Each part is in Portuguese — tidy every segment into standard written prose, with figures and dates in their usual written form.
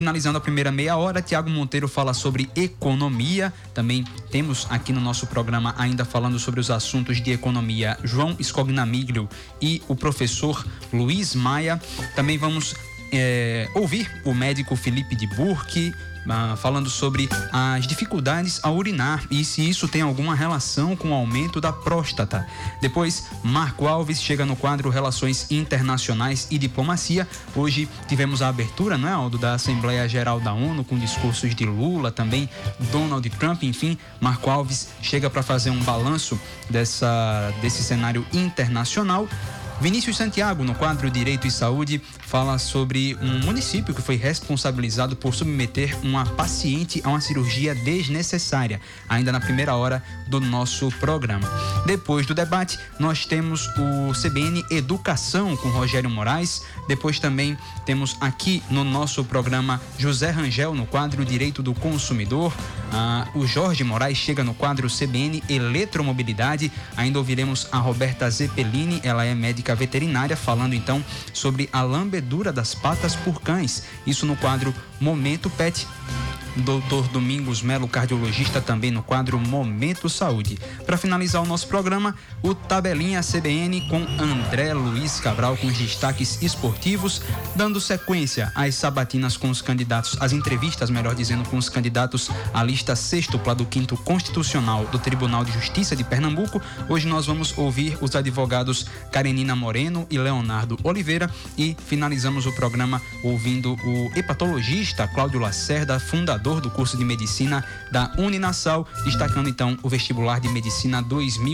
Finalizando a primeira meia hora, Tiago Monteiro fala sobre economia. Também temos aqui no nosso programa, ainda falando sobre os assuntos de economia, João Scognamiglio e o professor Luiz Maia. Também vamos ouvir o médico Felipe de Burque, falando sobre as dificuldades a urinar e se isso tem alguma relação com o aumento da próstata. Depois, Marco Alves chega no quadro Relações Internacionais e Diplomacia. Hoje tivemos a abertura, não é, Aldo, da Assembleia Geral da ONU, com discursos de Lula, também Donald Trump, enfim. Marco Alves chega para fazer um balanço desse cenário internacional. Vinícius Santiago, no quadro Direito e Saúde, fala sobre um município que foi responsabilizado por submeter uma paciente a uma cirurgia desnecessária, ainda na primeira hora do nosso programa. Depois do debate, nós temos o CBN Educação com Rogério Moraes. Depois também temos aqui no nosso programa José Rangel, no quadro Direito do Consumidor. O Jorge Moraes chega no quadro CBN Eletromobilidade. Ainda ouviremos a Roberta Zeppelini, ela é médica veterinária, falando então sobre a lambedura das patas por cães. Isso no quadro Momento Pet. Dr. Domingos Melo, cardiologista, também no quadro Momento Saúde. Para finalizar o nosso programa, o Tabelinha CBN com André Luiz Cabral, com os destaques esportivos, dando sequência às sabatinas com os candidatos, as entrevistas, melhor dizendo, com os candidatos à lista sextupla do 5º Constitucional do Tribunal de Justiça de Pernambuco. Hoje nós vamos ouvir os advogados Karenina Moreno e Leonardo Oliveira e finalizamos o programa ouvindo o hepatologista Cláudio Lacerda, fundador do curso de Medicina da Uninasal, destacando então o vestibular de Medicina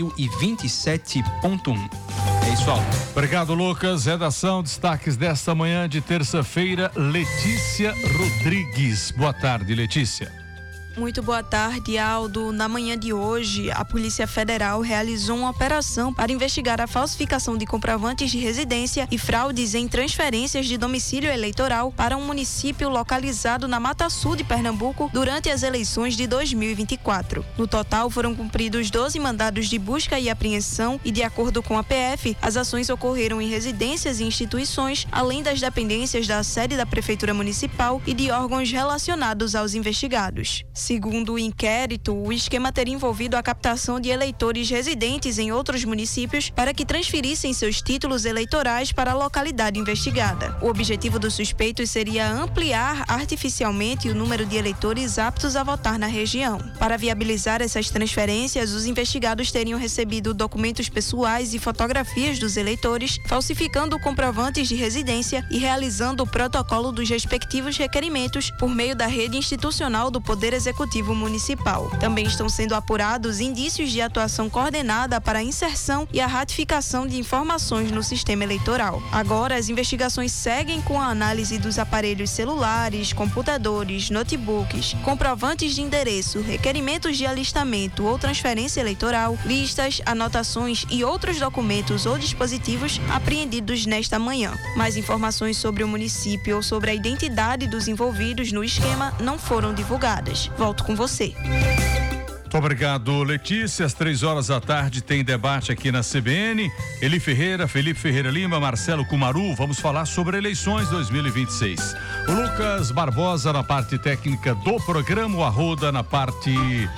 2027.1. É isso, Aldo. Obrigado, Lucas. Redação, destaques desta manhã de terça-feira, Letícia Rodrigues. Boa tarde, Letícia. Muito boa tarde, Aldo. Na manhã de hoje, a Polícia Federal realizou uma operação para investigar a falsificação de comprovantes de residência e fraudes em transferências de domicílio eleitoral para um município localizado na Mata Sul de Pernambuco durante as eleições de 2024. No total, foram cumpridos 12 mandados de busca e apreensão e, de acordo com a PF, as ações ocorreram em residências e instituições, além das dependências da sede da Prefeitura Municipal e de órgãos relacionados aos investigados. Segundo o inquérito, o esquema teria envolvido a captação de eleitores residentes em outros municípios para que transferissem seus títulos eleitorais para a localidade investigada. O objetivo dos suspeitos seria ampliar artificialmente o número de eleitores aptos a votar na região. Para viabilizar essas transferências, os investigados teriam recebido documentos pessoais e fotografias dos eleitores, falsificando comprovantes de residência e realizando o protocolo dos respectivos requerimentos por meio da rede institucional do Poder Executivo Municipal. Também estão sendo apurados indícios de atuação coordenada para a inserção e a ratificação de informações no sistema eleitoral. Agora, as investigações seguem com a análise dos aparelhos celulares, computadores, notebooks, comprovantes de endereço, requerimentos de alistamento ou transferência eleitoral, listas, anotações e outros documentos ou dispositivos apreendidos nesta manhã. Mais informações sobre o município ou sobre a identidade dos envolvidos no esquema não foram divulgadas. Volto com você. Muito obrigado, Letícia. Às 3h da tarde tem debate aqui na CBN. Eli Ferreira, Felipe Ferreira Lima, Marcelo Kumaru. Vamos falar sobre eleições 2026. O Lucas Barbosa na parte técnica do programa, o Arruda na parte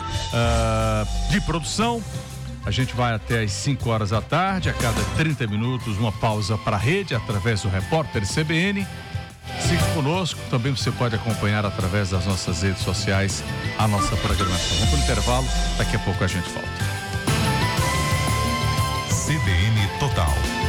de produção. A gente vai até às 5h da tarde. A cada 30 minutos, uma pausa para a rede através do repórter CBN. Siga conosco, também você pode acompanhar através das nossas redes sociais a nossa programação. Vamos para o intervalo, daqui a pouco a gente volta. CBN Total.